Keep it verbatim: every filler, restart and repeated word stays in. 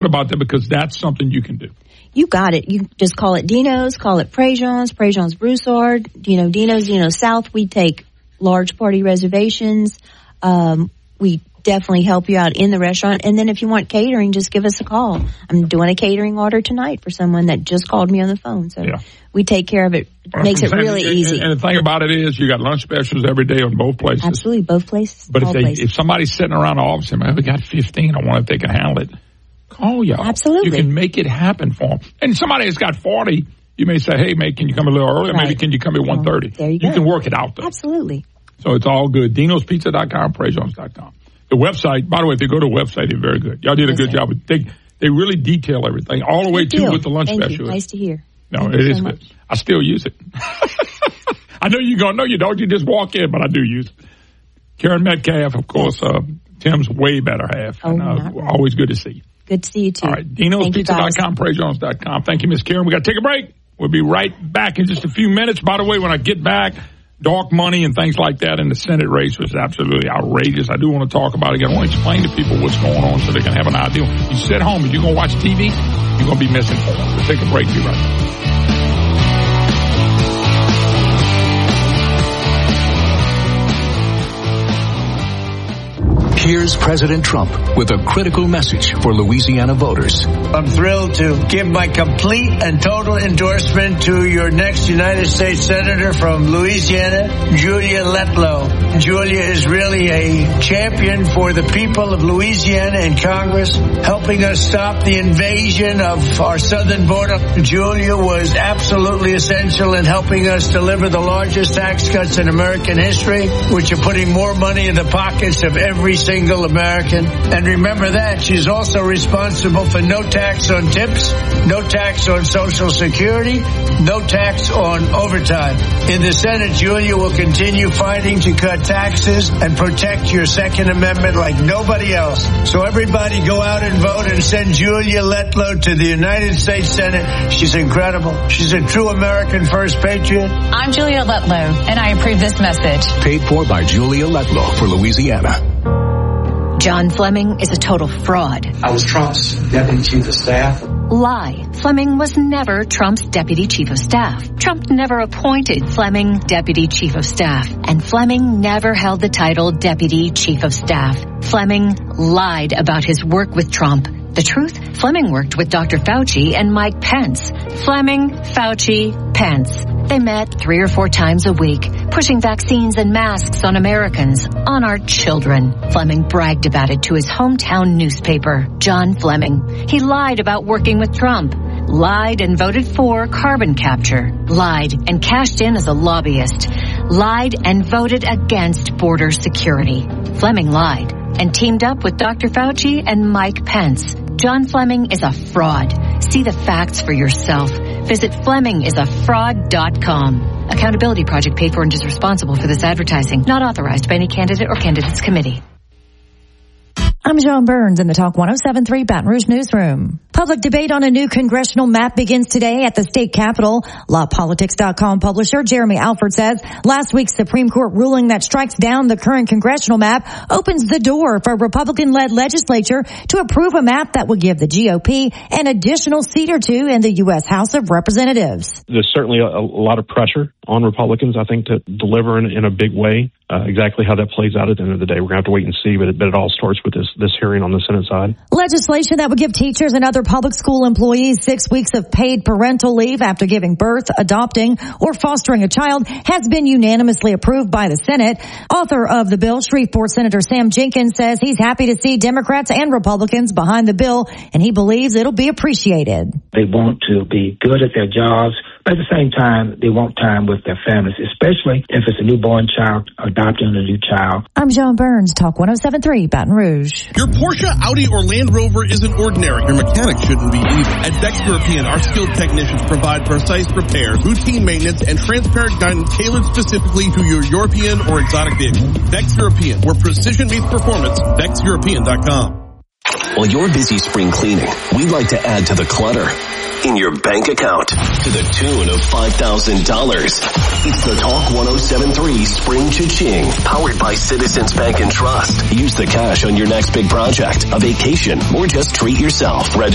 about that because that's something you can do. You got it. You just call it Dino's, call it Prejean's, Prejean's Broussard, you know, Dino's, you know, South. We take large party reservations. Um, we definitely help you out in the restaurant. And then if you want catering, just give us a call. I'm doing a catering order tonight for someone that just called me on the phone. So yeah. we take care of it. It makes it really and, easy. And, and the thing about it is you got lunch specials every day on both places. Absolutely, both places. But if they, places. if somebody's sitting around the office and man, we got fifteen, I wonder if they can handle it. Call y'all. Absolutely. You can make it happen for them. And somebody that's got forty, you may say, hey, mate, can you come a little earlier? Right. Maybe can you come at one thirty? There you go. You can work it out, though. Absolutely. So it's all good. Dinos Pizza dot com, Prejeans dot com. The website, by the way, if you go to the website, it's very good. Y'all did a good job. They they really detail everything, all the way to with the lunch Thank special. You. Nice to hear. No, Thank it you is so good. much. I still use it. I know you're going, no, you don't. You just walk in, but I do use it. Karen Metcalf, of course, uh, Tim's way better half. Oh, and, uh, not right. Always good to see you. Good to see you, too. All right, Dinos Pizza dot com, Prejeans dot com. Thank you, Miss Karen. We got to take a break. We'll be right back in just a few minutes. By the way, when I get back, dark money and things like that in the Senate race was absolutely outrageous. I do want to talk about it again. I want to explain to people what's going on so they can have an idea. You sit home and you're going to watch T V, you're going to be misinformed. We'll take a break. Be right back. Here's President Trump with a critical message for Louisiana voters. I'm thrilled to give my complete and total endorsement to your next United States Senator from Louisiana, Julia Letlow. Julia is really a champion for the people of Louisiana in Congress, helping us stop the invasion of our southern border. Julia was absolutely essential in helping us deliver the largest tax cuts in American history, which are putting more money in the pockets of every single single American. And remember that she's also responsible for no tax on tips, no tax on Social Security, no tax on overtime. In the Senate, Julia will continue fighting to cut taxes and protect your Second Amendment like nobody else. So everybody go out and vote and send Julia Letlow to the United States Senate. She's incredible. She's a true American first patriot. I'm Julia Letlow, and I approve this message. Paid for by Julia Letlow for Louisiana. John Fleming is a total fraud. I was Trump's deputy chief of staff. Lie. Fleming was never Trump's deputy chief of staff. Trump never appointed Fleming deputy chief of staff. And Fleming never held the title deputy chief of staff. Fleming lied about his work with Trump. The truth? Fleming worked with Doctor Fauci and Mike Pence. Fleming, Fauci, Pence. They met three or four times a week, pushing vaccines and masks on Americans, on our children. Fleming bragged about it to his hometown newspaper, John Fleming. He lied about working with Trump, lied and voted for carbon capture, lied and cashed in as a lobbyist, lied and voted against border security. Fleming lied and teamed up with Doctor Fauci and Mike Pence. John Fleming is a fraud. See the facts for yourself. Visit Fleming is a fraud dot com. Accountability Project paid for and is responsible for this advertising. Not authorized by any candidate or candidates committee. I'm Joan Burns in the Talk one oh seven point three Baton Rouge Newsroom. Public debate on a new congressional map begins today at the state capitol. Law Politics dot com publisher Jeremy Alford says last week's Supreme Court ruling that strikes down the current congressional map opens the door for a Republican-led legislature to approve a map that will give the G O P an additional seat or two in the U S House of Representatives. There's certainly a, a lot of pressure on Republicans, I think, to deliver in, in a big way. Uh, exactly how that plays out at the end of the day, we're going to have to wait and see, but it, but it all starts with this, this hearing on the Senate side. Legislation that would give teachers and other public school employees six weeks of paid parental leave after giving birth, adopting, or fostering a child has been unanimously approved by the Senate. Author of the bill, Shreveport Senator Sam Jenkins, says he's happy to see Democrats and Republicans behind the bill, and he believes it'll be appreciated. They want to be good at their jobs, but at the same time, they want time with their families, especially if it's a newborn child adopting a new child. I'm Joan Burns, Talk one oh seven point three Baton Rouge. Your Porsche, Audi, or Land Rover isn't ordinary. Your mechanic shouldn't be either. At Dex European, our skilled technicians provide precise repairs, routine maintenance, and transparent guidance tailored specifically to your European or exotic vehicle. Dex European, where precision meets performance. Dex European dot com. While you're busy spring cleaning, we'd like to add to the clutter in your bank account to the tune of five thousand dollars. It's the Talk one oh seven point three Spring Cha-Ching, powered by Citizens Bank and Trust. Use the cash on your next big project, a vacation, or just treat yourself.